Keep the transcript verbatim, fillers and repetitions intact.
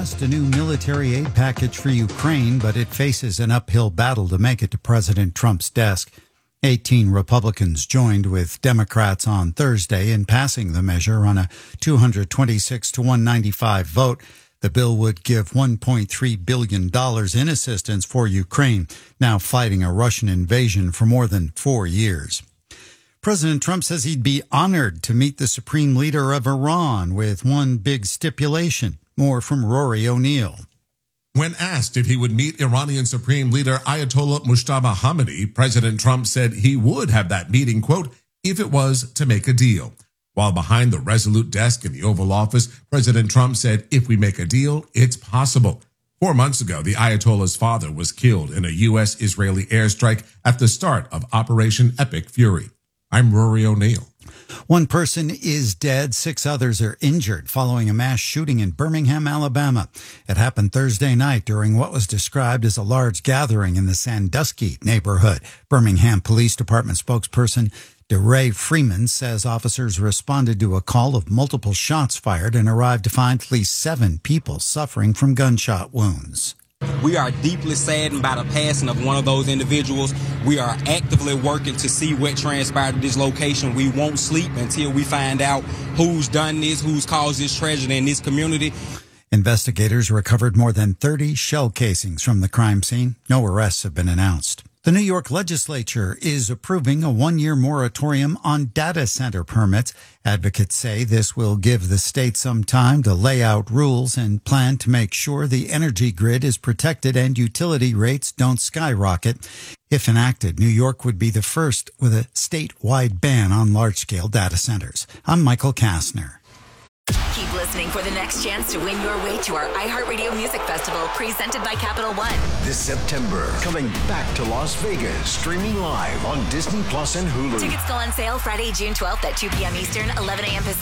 passed a new military aid package for Ukraine, but it faces an uphill battle to make it to President Trump's desk. eighteen Republicans joined with Democrats on Thursday in passing the measure on a two hundred twenty-six to one ninety-five vote. The bill would give one point three billion dollars in assistance for Ukraine, now fighting a Russian invasion for more than four years. President Trump says he'd be honored to meet the supreme leader of Iran with one big stipulation. More from Rory O'Neill. When asked if he would meet Iranian Supreme Leader Ayatollah Mustafa Khamenei, President Trump said he would have that meeting, quote, if it was to make a deal. While behind the resolute desk in the Oval Office, President Trump said, if we make a deal, it's possible. Four months ago, the Ayatollah's father was killed in a U S Israeli airstrike at the start of Operation Epic Fury. I'm Rory O'Neill. One person is dead, six others are injured following a mass shooting in Birmingham, Alabama. It happened Thursday night during what was described as a large gathering in the Sandusky neighborhood. Birmingham Police Department spokesperson DeRay Freeman says officers responded to a call of multiple shots fired and arrived to find at least seven people suffering from gunshot wounds. We are deeply saddened by the passing of one of those individuals. We are actively working to see what transpired at this location. We won't sleep until we find out who's done this, who's caused this tragedy in this community. Investigators recovered more than thirty shell casings from the crime scene. No arrests have been announced. The New York legislature is approving a one-year moratorium on data center permits. Advocates say this will give the state some time to lay out rules and plan to make sure the energy grid is protected and utility rates don't skyrocket. If enacted, New York would be the first with a statewide ban on large-scale data centers. I'm Michael Kastner. Keep listening for the next chance to win your way to our iHeartRadio Music Festival presented by Capital One. This September, coming back to Las Vegas, streaming live on Disney Plus and Hulu. Tickets go on sale Friday, June twelfth at two p.m. Eastern, eleven a.m. Pacific.